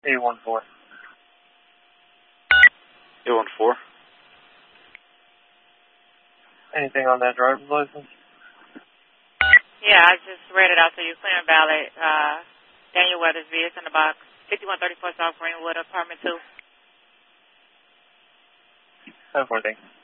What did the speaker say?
814. 814. Anything on that driver's license? Yeah, I just read it out to you. Clear and valid. Daniel Weathersby. It's in the box. 5134 South Greenwood, apartment 2. 10-4, thanks.